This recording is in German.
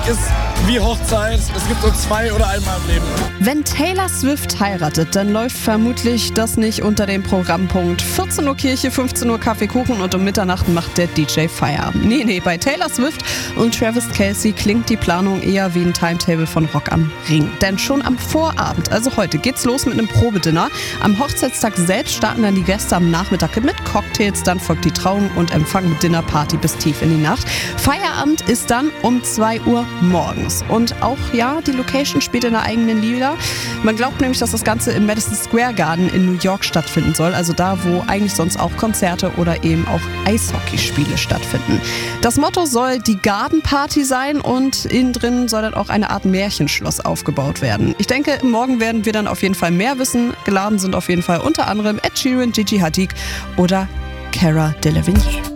ist wie Hochzeit. Es gibt nur 2 oder einmal im Leben. Wenn Taylor Swift heiratet, dann läuft vermutlich das nicht unter dem Programmpunkt 14 Uhr Kirche, 15 Uhr Kaffeekuchen und um Mitternacht macht der DJ Feierabend. Nee, bei Taylor Swift und Travis Kelce klingt die Planung eher wie ein Timetable von Rock am Ring. Denn schon am Vorabend, also heute, geht's los mit einem Probedinner. Am Hochzeitstag selbst starten dann die Gäste am Nachmittag mit Cocktails, dann folgt die Trauung und Empfang mit Dinnerparty bis tief in die Nacht. Feierabend ist dann um 2 Uhr morgens. Und auch, die Location spielt in der eigenen Liga. Man glaubt nämlich, dass das Ganze im Madison Square Garden in New York stattfinden soll. Also da, wo eigentlich sonst auch Konzerte oder eben auch Eishockeyspiele stattfinden. Das Motto soll die Garden Party sein und innen drin soll dann auch eine Art Märchenschloss aufgebaut werden. Ich denke, morgen werden wir dann auf jeden Fall mehr wissen. Geladen sind auf jeden Fall unter anderem Ed Sheeran, Gigi Hadid oder Cara Delevingne.